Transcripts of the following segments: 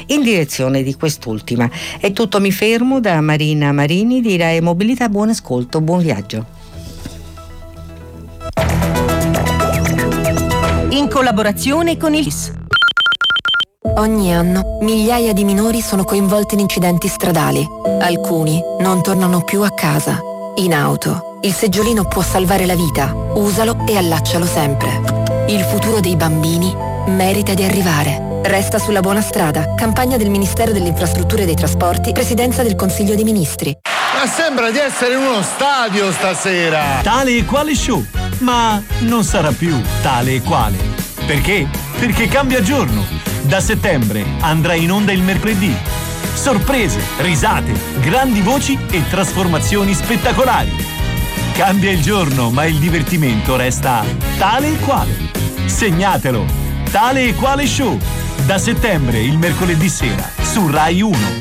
in direzione di quest'ultima. È tutto, mi fermo. Da Marina Marini di Rai Mobilità, buon ascolto, buon viaggio. In collaborazione con il SIS. Ogni anno migliaia di minori sono coinvolti in incidenti stradali. Alcuni non tornano più a casa. In auto, il seggiolino può salvare la vita. Usalo e allaccialo sempre. Il futuro dei bambini merita di arrivare. Resta sulla buona strada. Campagna del Ministero delle Infrastrutture e dei Trasporti, Presidenza del Consiglio dei Ministri. Ma sembra di essere in uno stadio stasera. Tale e quale show, ma non sarà più tale e quale. Perché? Perché cambia giorno. Da settembre andrà in onda il mercoledì. Sorprese, risate, grandi voci e trasformazioni spettacolari. Cambia il giorno, ma il divertimento resta tale e quale. Segnatelo. Tale e quale show. Da settembre, il mercoledì sera, su Rai 1.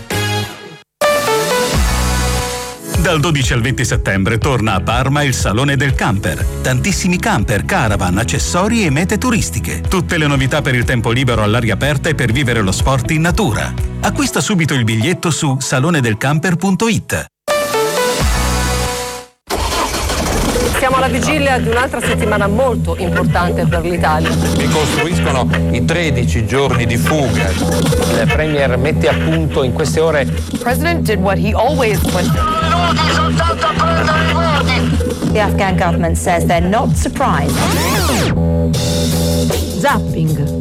Dal 12 al 20 settembre torna a Parma il Salone del Camper. Tantissimi camper, caravan, accessori e mete turistiche. Tutte le novità per il tempo libero all'aria aperta e per vivere lo sport in natura. Acquista subito il biglietto su salonedelcamper.it. Siamo alla vigilia di un'altra settimana molto importante per l'Italia. Ricostruiscono i 13 giorni di fuga. Il Premier mette a punto in queste ore. The President did what he always would. The Afghan government says they're not surprised. Zapping.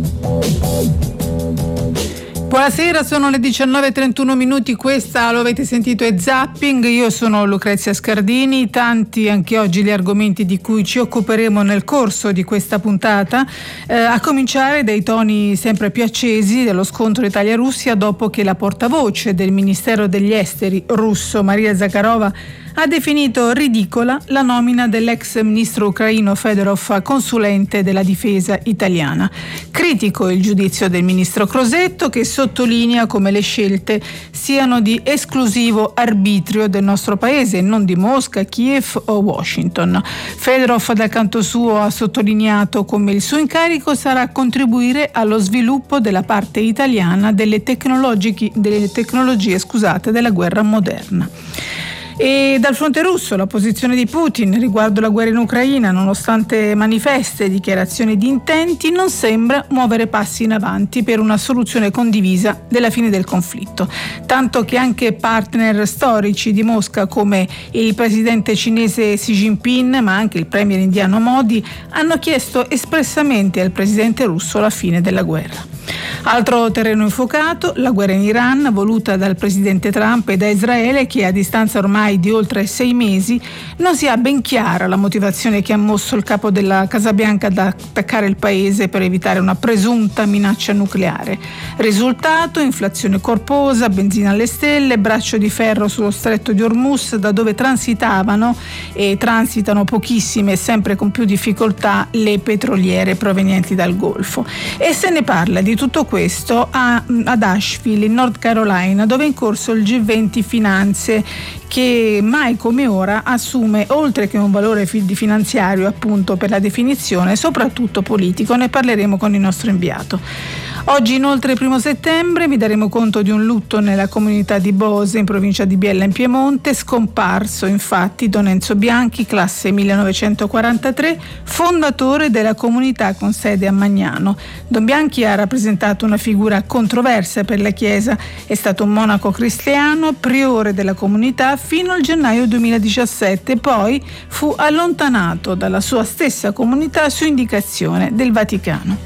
Buonasera, sono le 19:31, questa, lo avete sentito, è Zapping. Io sono Lucrezia Scardini. Tanti anche oggi gli argomenti di cui ci occuperemo nel corso di questa puntata, a cominciare dai toni sempre più accesi dello scontro Italia-Russia dopo che la portavoce del Ministero degli Esteri russo, Maria Zakharova, ha definito ridicola la nomina dell'ex ministro ucraino Fedorov consulente della difesa italiana. Critico il giudizio del ministro Crosetto, che sottolinea come le scelte siano di esclusivo arbitrio del nostro paese e non di Mosca, Kiev o Washington. Fedorov dal canto suo ha sottolineato come il suo incarico sarà contribuire allo sviluppo della parte italiana delle tecnologie della guerra moderna. E dal fronte russo la posizione di Putin riguardo la guerra in Ucraina, nonostante manifeste dichiarazioni di intenti, non sembra muovere passi in avanti per una soluzione condivisa della fine del conflitto, tanto che anche partner storici di Mosca come il presidente cinese Xi Jinping, ma anche il premier indiano Modi, hanno chiesto espressamente al presidente russo la fine della guerra. Altro terreno infuocato, la guerra in Iran, voluta dal presidente Trump e da Israele, che a distanza ormai di oltre 6 mesi non si ha ben chiara la motivazione che ha mosso il capo della Casa Bianca ad attaccare il paese per evitare una presunta minaccia nucleare. Risultato: inflazione corposa, benzina alle stelle, braccio di ferro sullo stretto di Hormuz, da dove transitavano e transitano pochissime e sempre con più difficoltà le petroliere provenienti dal Golfo. E se ne parla di tutto questo ad Asheville, in North Carolina, dove è in corso il G20 Finanze, che mai come ora assume, oltre che un valore finanziario appunto per la definizione, soprattutto politico. Ne parleremo con il nostro inviato. Oggi inoltre, 1 settembre, vi daremo conto di un lutto nella comunità di Bose, in provincia di Biella in Piemonte. Scomparso infatti Don Enzo Bianchi, classe 1943, fondatore della comunità con sede a Magnano. Don Bianchi ha rappresentato una figura controversa per la Chiesa, è stato un monaco cristiano, priore della comunità fino al gennaio 2017, poi fu allontanato dalla sua stessa comunità su indicazione del Vaticano.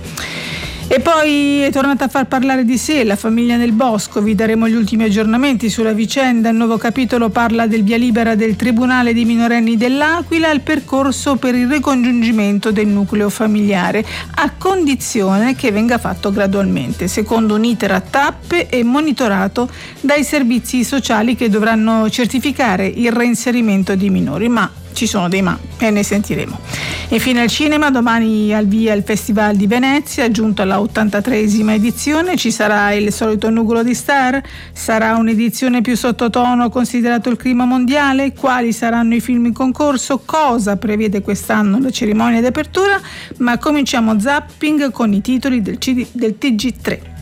E poi è tornata a far parlare di sé la famiglia Nel Bosco. Vi daremo gli ultimi aggiornamenti sulla vicenda. Il nuovo capitolo parla del via libera del Tribunale dei minorenni dell'Aquila al percorso per il ricongiungimento del nucleo familiare, a condizione che venga fatto gradualmente, secondo un iter a tappe e monitorato dai servizi sociali che dovranno certificare il reinserimento di minori. Ma ci sono dei ma e ne sentiremo. Infine al cinema, domani al via il Festival di Venezia, giunto alla 83esima edizione. Ci sarà il solito nugolo di star? Sarà un'edizione più sottotono considerato il clima mondiale? Quali saranno i film in concorso? Cosa prevede quest'anno la cerimonia di apertura? Ma cominciamo Zapping con i titoli del TG3.